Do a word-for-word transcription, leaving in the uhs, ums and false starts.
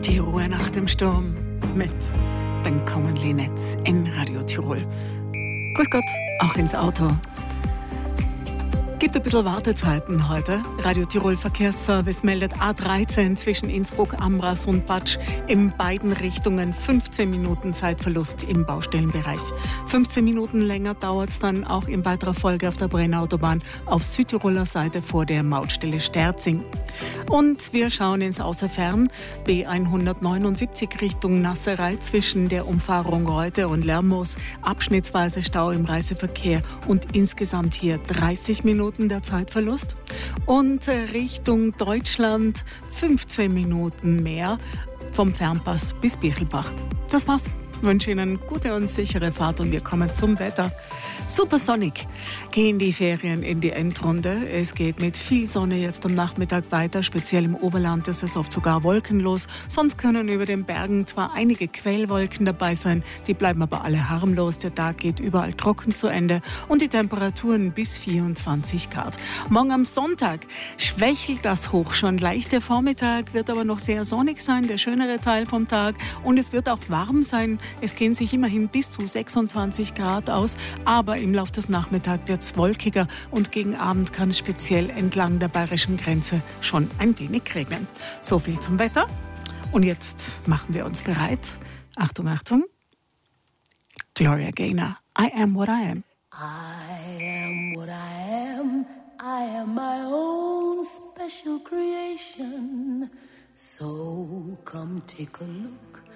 Die Ruhe nach dem Sturm mit den Commonly Nets in Radio Tirol. Grüß Gott, auch ins Auto. Gibt ein bisschen Wartezeiten heute. Radio Tirol Verkehrsservice meldet A dreizehn zwischen Innsbruck, Ambras und Batsch in beiden Richtungen fünfzehn Minuten Zeitverlust im Baustellenbereich. fünfzehn Minuten länger dauert es dann auch in weiterer Folge auf der Brennautobahn auf Südtiroler Seite vor der Mautstelle Sterzing. Und wir schauen ins Außerfern. B hundertneunundsiebzig Richtung Nasserei zwischen der Umfahrung Reute und Lermoos. Abschnittsweise Stau im Reiseverkehr und insgesamt hier dreißig Minuten der Zeitverlust. Und Richtung Deutschland fünfzehn Minuten mehr vom Fernpass bis Birchelbach. Das war's. Ich wünsche Ihnen gute und sichere Fahrt und wir kommen zum Wetter. Supersonic gehen die Ferien in die Endrunde. Es geht mit viel Sonne jetzt am Nachmittag weiter. Speziell im Oberland ist es oft sogar wolkenlos. Sonst können über den Bergen zwar einige Quellwolken dabei sein, die bleiben aber alle harmlos. Der Tag geht überall trocken zu Ende und die Temperaturen bis vierundzwanzig Grad. Morgen am Sonntag schwächelt das Hoch schon leicht. Der Vormittag wird aber noch sehr sonnig sein, der schönere Teil vom Tag. Und es wird auch warm sein. Es gehen sich immerhin bis zu sechsundzwanzig Grad aus, aber im Laufe des Nachmittags wird es wolkiger und gegen Abend kann es speziell entlang der bayerischen Grenze schon ein wenig regnen. So viel zum Wetter. Und jetzt machen wir uns bereit. Achtung, Achtung. Gloria Gaynor, I am what I am. I am what I am. I am my own special creation. So come take a look